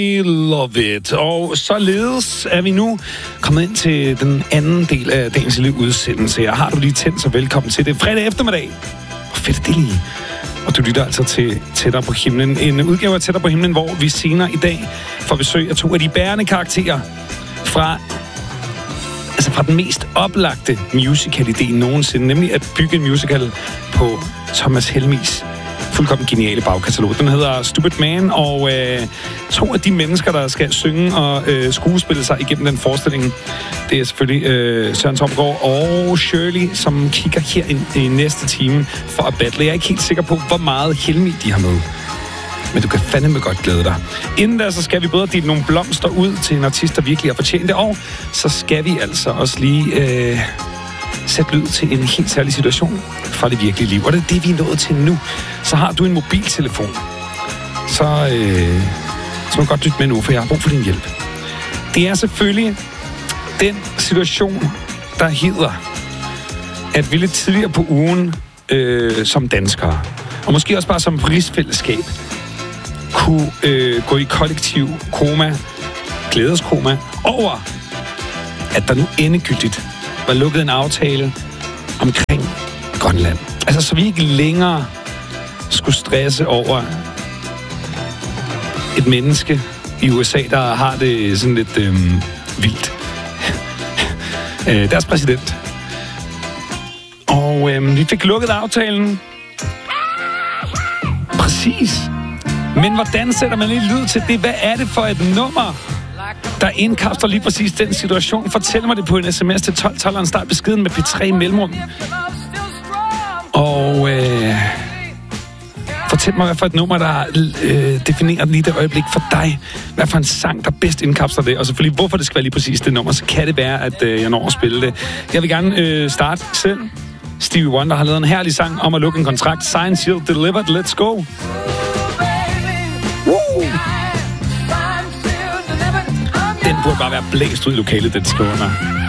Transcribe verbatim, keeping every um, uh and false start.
Love it. Og således er vi nu kommet ind til den anden del af dagens lille udsendelse. Og har du lige tændt, så velkommen til det fredag eftermiddag. Hvor fedt det lige. Og du lytter altså til Tættere på himlen. En udgave af Tættere på himlen, hvor vi senere i dag får besøg af to af de bærende karakterer fra, altså fra den mest oplagte musical-idé nogensinde, nemlig at bygge en musical på Thomas Helmigs fuldkommen geniale bagkatalog. Den hedder Stupid Man, og øh, to af de mennesker, der skal synge og øh, skuespille sig igennem den forestilling, det er selvfølgelig øh, Søren Tomgaard og Shirley, som kigger her ind i næste time for at battle. Jeg er ikke helt sikker på, hvor meget Helmig de har med, men du kan fandeme godt glæde dig. Inden da, så skal vi både dele nogle blomster ud til en artist, der virkelig har fortjent det, og så skal vi altså også lige øh, sætte lyd til en helt særlig situation fra det virkelige liv. Og det er det, vi er nået til nu. Så har du en mobiltelefon, så, øh, så må du godt lytte med nu, for jeg har brug for din hjælp. Det er selvfølgelig den situation, der hedder, at vi lidt tidligere på ugen øh, som danskere, og måske også bare som rigsfællesskab, kunne øh, gå i kollektiv koma, glædeskoma, over, at der nu endegyldigt var lukket en aftale omkring Grønland. Altså, så vi ikke længere skulle stresse over et menneske i U S A, der har det sådan lidt øhm, vildt. Deres præsident. Og øhm, vi fik lukket aftalen. Præcis. Men hvordan sætter man lige lyd til det? Hvad er det for et nummer, der indkapsler lige præcis den situation? Fortæl mig det på en sms til tolv tolv, start beskeden med P tre i mellemrum. Og øh, fortæl mig, hvad for et nummer, der øh, definerer lige det øjeblik for dig. Hvad for en sang, der bedst indkapsler det. Og selvfølgelig, hvorfor det skal være lige præcis det nummer, så kan det være, at øh, jeg når at spille det. Jeg vil gerne øh, starte selv. Stevie Wonder har lavet en herlig sang om at lukke en kontrakt. Signed, sealed, delivered, let's go. Woo! Den burde bare være blæst ud i lokalet, den skriver mig.